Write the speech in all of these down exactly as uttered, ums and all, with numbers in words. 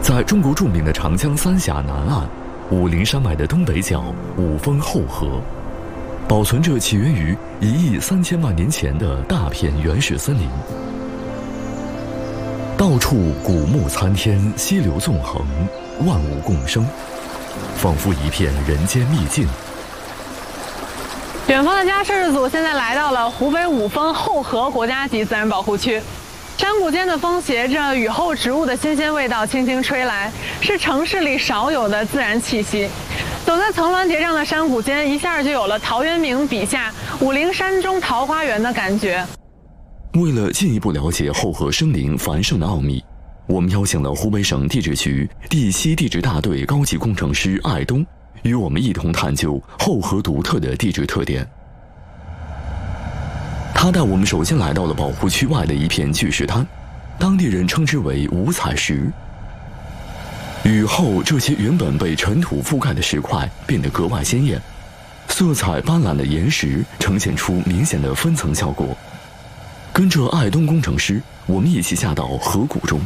在中国著名的长江三峡南岸，武陵山脉的东北角五峰后河，保存着起源于一亿三千万年前的大片原始森林。到处古木参天，溪流纵横，万物共生，仿佛一片人间秘境。 远方的家世组现在来到了湖北五峰后河国家级自然保护区。山谷间的风携着雨后植物的新鲜味道轻轻吹来，是城市里少有的自然气息。走在层峦叠嶂的山谷间，一下就有了陶渊明笔下武陵山中桃花源的感觉。 为了进一步了解后河生灵繁盛的奥秘，我们邀请了湖北省地质局第七地质大队高级工程师艾东，与我们一同探究后河独特的地质特点。他带我们首先来到了保护区外的一片巨石滩，当地人称之为五彩石。雨后，这些原本被尘土覆盖的石块变得格外鲜艳，色彩斑斓的岩石呈现出明显的分层效果。跟着艾东工程师，我们一起下到河谷中。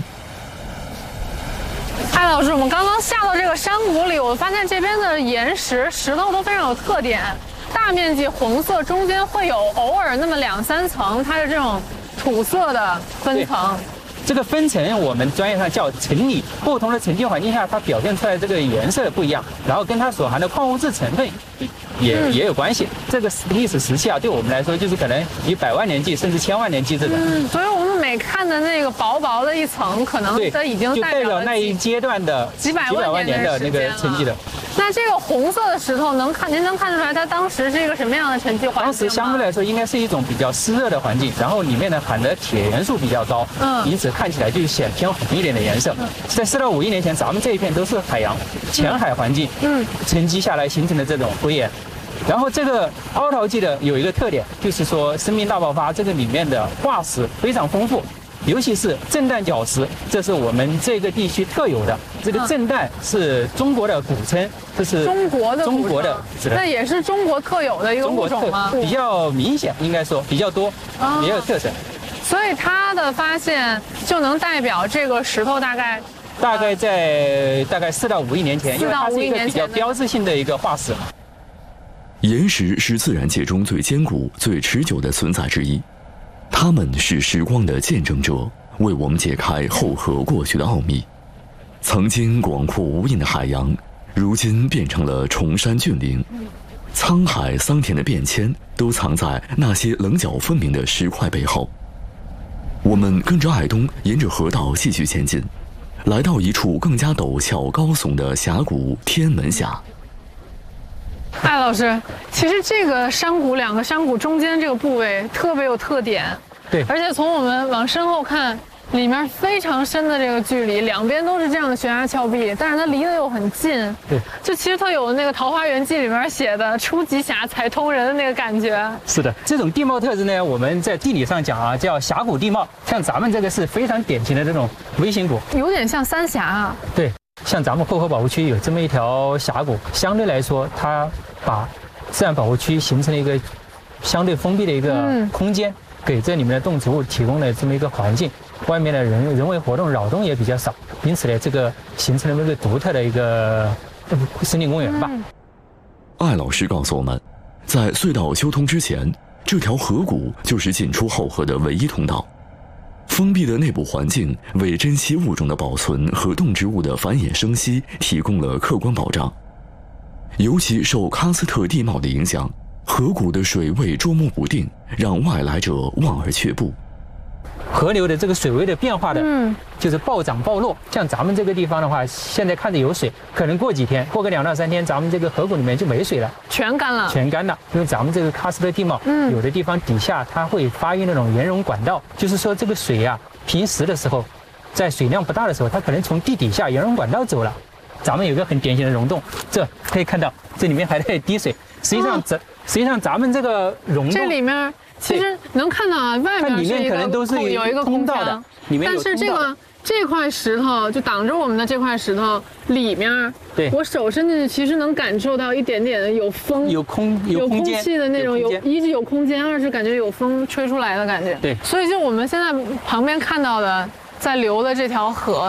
艾老师，我们刚刚下到这个山谷里，我发现这边的岩石石头都非常有特点。大面积红色，中间会有偶尔那么两三层，它是这种土色的分层。 这个分层我们专业上叫层理，不同的沉积环境下，它表现出来这个颜色不一样，然后跟它所含的矿物质成分也、嗯、也有关系。这个历史时期啊，对我们来说就是可能以百万年计甚至千万年计这种。 嗯，所以我们每看的那个薄薄的一层，可能它已经代表了那一阶段的几百万年的那个沉积的。 那这个红色的石头能看，您能看出来它当时是一个什么样的沉积环境吗？ 当时相对来说应该是一种比较湿热的环境，然后里面呢含的铁元素比较高，嗯，因此看起来就显偏红一点的颜色。嗯、在四到五亿年前，咱们这一片都是海洋浅海环境，嗯，沉积下来形成的这种灰岩。然后这个凹陶纪的有一个特点，就是说生命大爆发这个里面的化石非常丰富。尤其是震旦角石，这是我们这个地区特有的。这个震旦是中国的古称，这是中国的中国的， 那也是中国特有的一个物种吗？ 比较明显，应该说比较多，也有特征。 所以它的发现就能代表这个石头大概大概在大概四到五亿年前，因为它是一个比较标志性的一个化石。 岩石是自然界中最坚固、最持久的存在之一。他们是时光的见证者，为我们解开后河过去的奥秘。曾经广阔无垠的海洋，如今变成了崇山峻岭。沧海桑田的变迁，都藏在那些棱角分明的石块背后。我们跟着艾东沿着河道继续前进，来到一处更加陡峭高耸的峡谷——天门峡。 艾老师，其实这个山谷两个山谷中间这个部位特别有特点， 对， 而且从我们往身后看，里面非常深的这个距离，两边都是这样的悬崖峭壁，但是它离得又很近， 对， 就其实特有那个《桃花源记》里面写的“出极峡才通人”的那个感觉。 是的，这种地貌特质呢，我们在地理上讲啊，叫峡谷地貌。像咱们这个是非常典型的这种微型谷， 有点像三峡啊。 对。像咱们后河保护区有这么一条峡谷，相对来说，它把自然保护区形成了一个相对封闭的一个空间，嗯、给这里面的动植物提供了这么一个环境。外面的人人为活动扰动也比较少，因此呢，这个形成了一个独特的一个森林公园吧。 嗯、艾老师告诉我们，在隧道修通之前，这条河谷就是进出后河的唯一通道。封闭的内部环境为珍稀物种的保存和动植物的繁衍生息提供了客观保障。尤其受喀斯特地貌的影响，河谷的水位捉摸不定，让外来者望而却步。 河流的这个水位的变化的，嗯，就是暴涨暴落。像咱们这个地方的话，现在看着有水，可能过几天，过个两到三天，咱们这个河谷里面就没水了， 全干了， 全干了。因为咱们这个喀斯特地貌，嗯，有的地方底下它会发育那种岩溶管道，就是说这个水呀、啊，平时的时候，在水量不大的时候，它可能从地底下岩溶管道走了。咱们有个很典型的溶洞，这可以看到，这里面还在滴水。实际上，这、哦、实际上咱们这个溶洞， 这里面。其实能看到啊，外面是一个有一个空腔的， 但是这个这块石头就挡着我们的这块石头里面， 对， 我手伸进去，其实能感受到一点点的有风、 有空、 有空气的那种，有一是有空间，二是感觉有风吹出来的感觉。 对， 所以就我们现在旁边看到的在流的这条河。